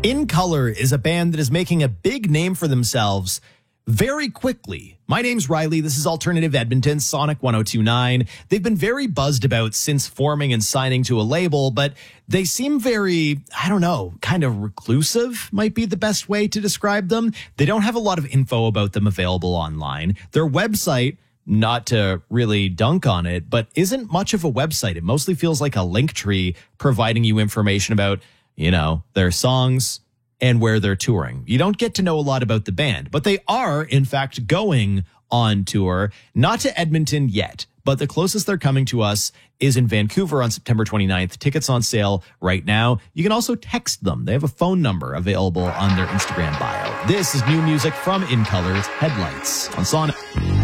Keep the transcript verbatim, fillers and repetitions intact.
In Color is a band that is making a big name for themselves very quickly. My name's Riley. This is Alternative Edmonton, Sonic one oh two point nine. They've been very buzzed about since forming and signing to a label, but they seem very, I don't know, kind of reclusive might be the best way to describe them. They don't have a lot of info about them available online. Their website, not to really dunk on it, but isn't much of a website. It mostly feels like a link tree providing you information about, you know, their songs and where they're touring. You don't get to know a lot about the band, but they are, in fact, going on tour, not to Edmonton yet, but the closest they're coming to us is in Vancouver on September twenty-ninth. Tickets on sale right now. You can also text them. They have a phone number available on their Instagram bio. This is new music from In Color's Headlights on Sonic.